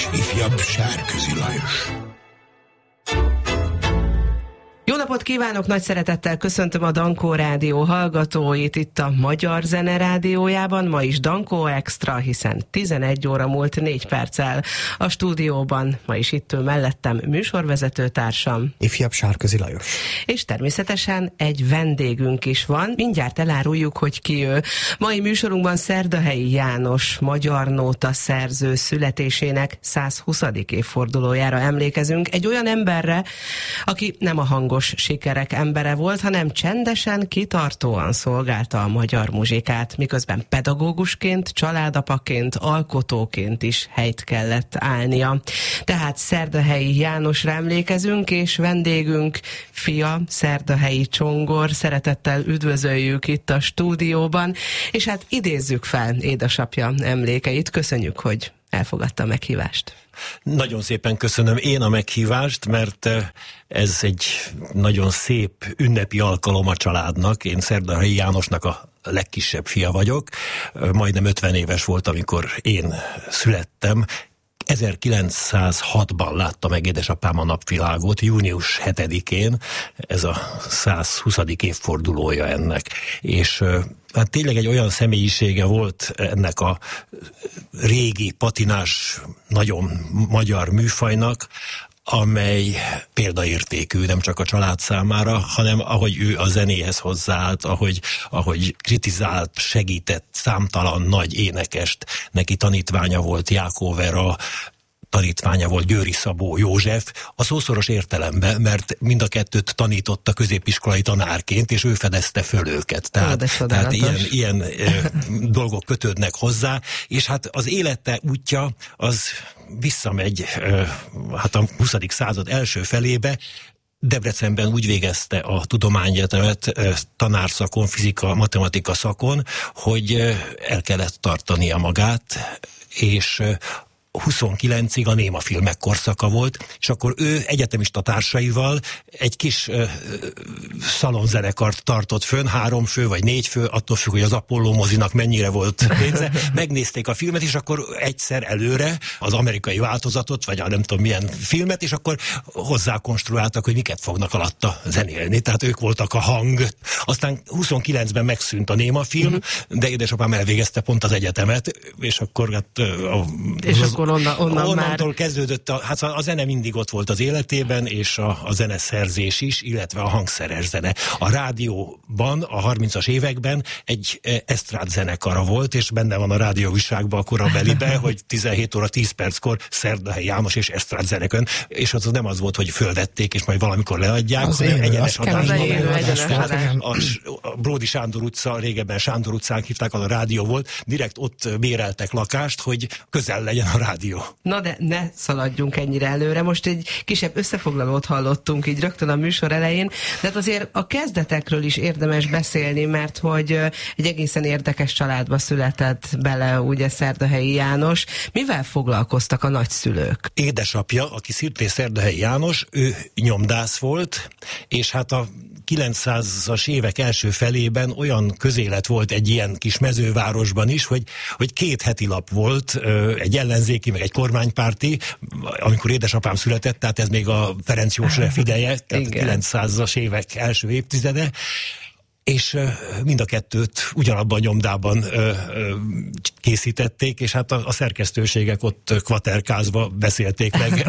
ifjabb Sárközi Lajos. Jó napot kívánok, nagy szeretettel köszöntöm a Dankó Rádió hallgatóit itt a Magyar Zene Rádiójában. Ma is Dankó Extra, hiszen 11 óra múlt 4 perccel a stúdióban. Ma is itt ül mellettem műsorvezető társam, ifjabb Sárközi Lajos. És természetesen egy vendégünk is van. Mindjárt eláruljuk, hogy ki ő. Mai műsorunkban Szerdahelyi János magyar nóta szerző születésének 120. évfordulójára emlékezünk. Egy olyan emberre, aki nem a hangos sikerek embere volt, hanem csendesen, kitartóan szolgálta a magyar muzsikát, miközben pedagógusként, családapaként, alkotóként is helyt kellett állnia. Tehát Szerdahelyi Jánosra emlékezünk, és vendégünk fia, Szerdahelyi Csongor, szeretettel üdvözöljük itt a stúdióban, és hát idézzük fel édesapja emlékeit. Köszönjük, hogy elfogadta a meghívást. Nagyon szépen köszönöm én a meghívást, mert ez egy nagyon szép ünnepi alkalom a családnak. Én Szerdahelyi Jánosnak a legkisebb fia vagyok. Majdnem 50 éves volt, amikor én születtem. 1906-ban látta meg édesapám a napvilágot, június 7-én, ez a 120. évfordulója ennek. És hát tényleg egy olyan személyisége volt ennek a régi patinás, nagyon magyar műfajnak, amely példaértékű nem csak a család számára, hanem ahogy ő a zenéhez hozzáállt, ahogy kritizált, segített számtalan nagy énekest. Neki tanítványa volt Jákó Vera, tanítványa volt Győri Szabó József, a szószoros értelemben, mert mind a kettőt tanította középiskolai tanárként, és ő fedezte föl őket. Tehát ilyen dolgok kötődnek hozzá, és hát az élete útja az visszamegy hát a 20. század első felébe. Debrecenben úgy végezte a tudományegyetemet tanárszakon, fizika, matematika szakon, hogy el kellett tartania magát, és 29-ig a némafilmek korszaka volt, és akkor ő egyetemista társaival egy kis szalonzenekart tartott fönn, 3 fő vagy 4 fő, attól függ, hogy az Apollo mozinak mennyire volt pénze. Megnézték a filmet, és akkor egyszer előre az amerikai változatot, vagy a nem tudom milyen filmet, és akkor hozzákonstruáltak, hogy miket fognak alatta zenélni. Tehát ők voltak a hang. Aztán 29-ben megszűnt a némafilm, de édesapám elvégezte pont az egyetemet, és akkor hát onnantól már kezdődött, hát a zene mindig ott volt az életében, és a zeneszerzés is, illetve a hangszeres zene. A rádióban, a 30-as években egy esztrád zenekara volt, és benne van a rádióújságban, a korabelibe, hogy 17 óra 10 perckor Szerdahelyi János és esztrád zenekön, és az nem az volt, hogy fölvették, és majd valamikor leadják, az hanem egyenes adásban. A Bródi Sándor utca, régebben Sándor utcán hívták, az a rádió volt, direkt ott béreltek lakást, hogy közel legyen a rádió. Na de ne szaladjunk ennyire előre. Most egy kisebb összefoglalót hallottunk így rögtön a műsor elején, de hát azért a kezdetekről is érdemes beszélni, mert hogy egy egészen érdekes családba született bele ugye Szerdahelyi János. Mivel foglalkoztak a nagyszülők? Édesapja, aki szintén Szerdahelyi János, ő nyomdász volt, és hát a 900-as évek első felében olyan közélet volt egy ilyen kis mezővárosban is, hogy 2 heti lap volt, egy ellenzéki, meg egy kormánypárti, amikor édesapám született, tehát ez még a Ferenc József ideje, tehát 900-as évek első évtizede, és mind a kettőt ugyanabban a nyomdában készítették, és hát a szerkesztőségek ott kvaterkázva beszélték meg,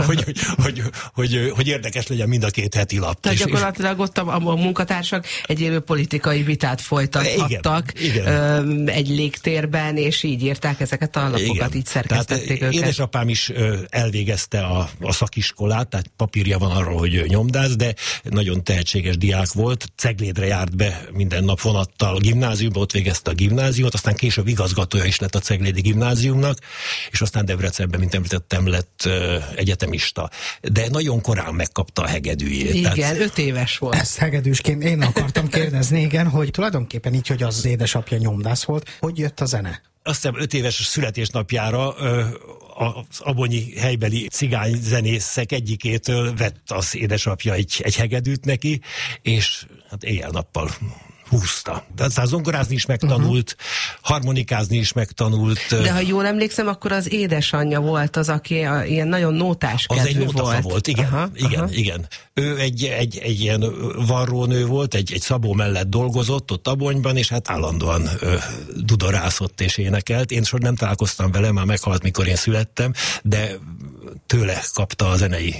hogy érdekes legyen mind a 2 heti lap. Tehát gyakorlatilag ott a munkatársak egy élő politikai vitát folytathattak egy légtérben, és így írták ezeket a lapokat, így szerkesztették őket. Édesapám is elvégezte a szakiskolát, tehát papírja van arról, hogy ő nyomdász, de nagyon tehetséges diák volt, Ceglédre járt be minden nap vonattal a gimnáziumba, ott végezte a gimnáziumot, aztán később igazgatója is lett a Ceglédi Gimnáziumnak, és aztán Debrecenben, mint említettem, lett egyetemista. De nagyon korán megkapta a hegedűjét. Igen, tehát 5 éves volt. Ezt hegedűsként én akartam kérdezni, igen, hogy tulajdonképpen így, hogy az édesapja nyomdász volt, hogy jött a zene? Azt hiszem 5 éves születésnapjára az abonyi helybeli cigányzenészek egyikétől vett az édesapja egy hegedűt neki, és hát éjjel-nappal húzta. Tehát zongorázni is megtanult, harmonikázni is megtanult. De ha jól emlékszem, akkor az édesanyja volt az, aki ilyen nagyon nótás kedvű volt. Az egy nótafa volt, igen. Ő egy ilyen varrónő volt, egy szabó mellett dolgozott ott Abonyban, és hát állandóan dudorászott és énekelt. Én soha nem találkoztam vele, már meghalt, mikor én születtem, de tőle kapta a zenei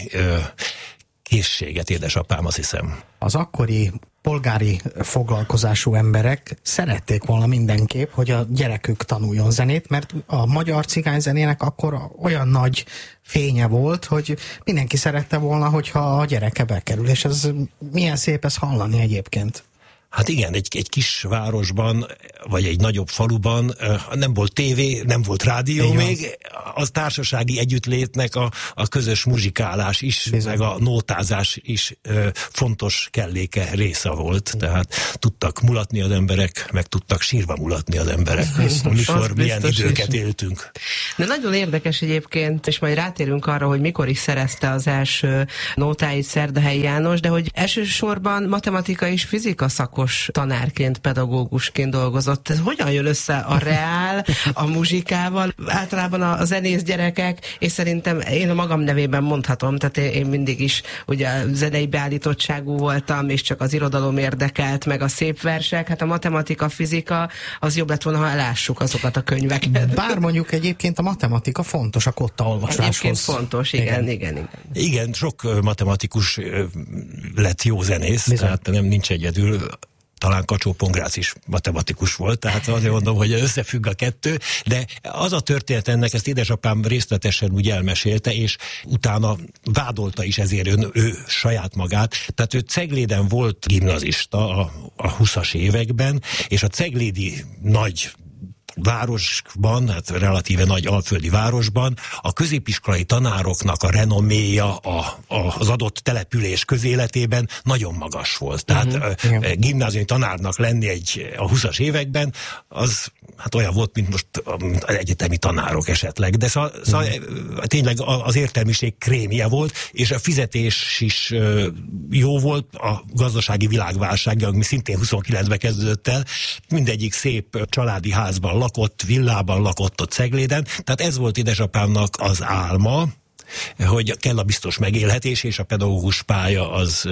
készséget édesapám, azt hiszem. Az akkori polgári foglalkozású emberek szerették volna mindenképp, hogy a gyerekük tanuljon zenét, mert a magyar cigányzenének akkor olyan nagy fénye volt, hogy mindenki szerette volna, hogyha a gyereke bekerül, és ez milyen szép ez hallani egyébként. Hát igen, egy kis városban, vagy egy nagyobb faluban nem volt tévé, nem volt rádió még, az társasági együttlétnek a közös muzsikálás is, meg a nótázás is fontos kelléke része volt. Tehát tudtak mulatni az emberek, meg tudtak sírva mulatni az emberek, amikor milyen időket éltünk. De nagyon érdekes egyébként, és majd rátérünk arra, hogy mikor is szerezte az első nótáit Szerdahelyi János, de hogy elsősorban matematika és fizika szakos tanárként, pedagógusként dolgozott. Ez hogyan jön össze a reál, a muzsikával? Általában a zenész gyerekek, és szerintem én a magam nevében mondhatom, tehát én mindig is ugye zenei beállítottságú voltam, és csak az irodalom érdekelt, meg a szép versek, hát a matematika, fizika, az jobb lett volna, ha elássuk azokat a könyveket. Bár mondjuk egyébként a matematika fontos a kotta olvasáshoz. Egyébként fontos, igen. Igen, sok matematikus lett jó zenész, tehát nincs egyedül. Talán Kacsó-Pongrácz is matematikus volt, tehát azért mondom, hogy összefügg a kettő, de az a történet ennek, ezt édesapám részletesen úgy elmesélte, és utána vádolta is ezért ő saját magát. Tehát ő Cegléden volt gimnazista a 20-as években, és a ceglédi nagy városban, hát relatíve nagy alföldi városban a középiskolai tanároknak a renoméja az adott település közéletében nagyon magas volt. Tehát gimnáziumi tanárnak lenni a 20-as években, az hát olyan volt, mint most egyetemi tanárok esetleg, de szóval tényleg az értelmiség krémje volt, és a fizetés is jó volt, a gazdasági világválság, ami szintén 29-ben kezdődött el, mindegyik szép családi házban lakott, villában lakott ott Cegléden, tehát ez volt édesapámnak az álma, hogy kell a biztos megélhetés, és a pedagógus pálya az.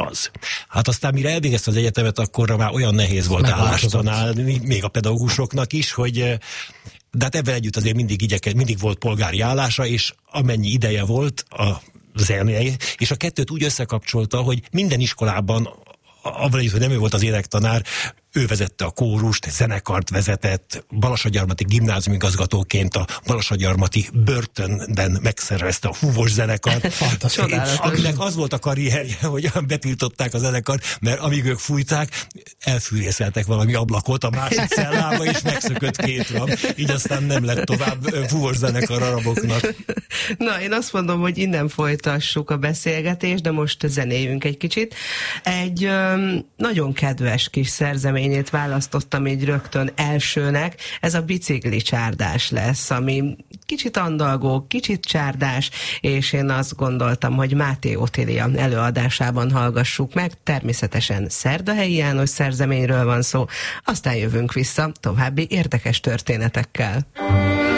Hát aztán mire elvégezte az egyetemet, akkor már olyan nehéz volt állást találni, még a pedagógusoknak is, hogy de hát ebben együtt azért mindig volt polgári állása, és amennyi ideje volt a zenéje, és a kettőt úgy összekapcsolta, hogy minden iskolában, abban is, hogy nem ő volt az énektanár, ő vezette a kórust, zenekart vezetett, Balassagyarmati gimnázium igazgatóként a Balassagyarmati börtönben megszervezte a húvos zenekart. Akinek az volt a karrierje, hogy betiltották a zenekart, mert amíg ők fújták, elfűrészeltek valami ablakot a másik cellába, és megszökött 2 ram. Így aztán nem lett tovább húvos zenekar araboknak. Na, én azt mondom, hogy innen folytassuk a beszélgetést, de most zenéljünk egy kicsit. Egy nagyon kedves kis szerzeményét választottam így rögtön elsőnek, ez a bicikli csárdás lesz, ami kicsit andalgó, kicsit csárdás, és én azt gondoltam, hogy Máté Otília előadásában hallgassuk meg, természetesen Szerdahelyi János szerzeményről van szó, aztán jövünk vissza további érdekes történetekkel.